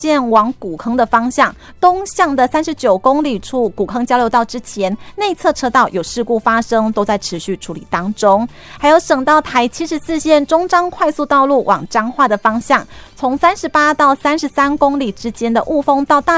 线往古坑的方向，东向的39公里处古坑交流道之前，内侧车道有事故发生，都在持续处理当中。还有省道台74线中彰快速道路往彰化的方向，从38到33公里之间的雾峰到大